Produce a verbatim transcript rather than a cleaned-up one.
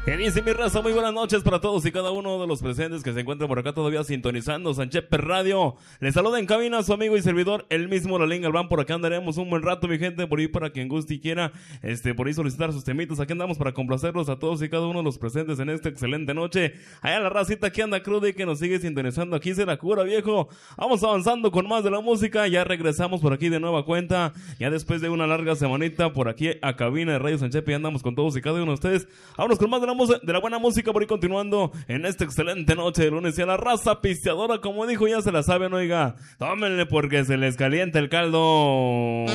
¿Qué dice mi raza? Muy buenas noches para todos y cada uno de los presentes que se encuentran por acá todavía sintonizando Sanchepe Radio. Les saluda en cabina su amigo y servidor, el mismo Lalín Galván. Por acá andaremos un buen rato, mi gente, por ahí para quien guste y quiera, este, por ahí solicitar sus temitas. Aquí andamos para complacerlos a todos y cada uno de los presentes en esta excelente noche. Allá la racita que anda cruda y que nos sigue sintonizando, aquí se la cura, viejo. Vamos avanzando con más de la música, ya regresamos por aquí de nueva cuenta, ya después de una larga semanita por aquí a cabina de Radio Sanchepe, ya andamos con todos y cada uno de ustedes. Vámonos con más de la de la buena música por ahí continuando en esta excelente noche de lunes y a la raza pisteadora, como dijo, ya se la saben, oiga, tómenle porque se les calienta el caldo.